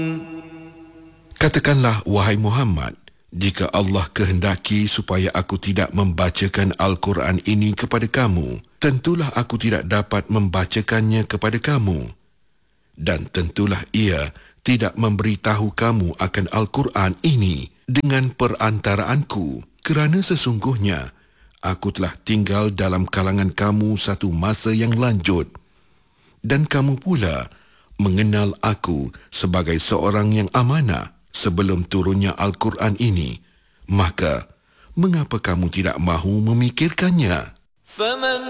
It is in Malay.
Katakanlah, wahai Muhammad, jika Allah kehendaki supaya aku tidak membacakan Al-Quran ini kepada kamu, tentulah aku tidak dapat membacakannya kepada kamu. Dan tentulah ia tidak memberitahu kamu akan Al-Quran ini dengan perantaraanku, kerana sesungguhnya aku telah tinggal dalam kalangan kamu satu masa yang lanjut, dan kamu pula mengenal aku sebagai seorang yang amanah sebelum turunnya Al-Quran ini. Maka, mengapa kamu tidak mahu memikirkannya?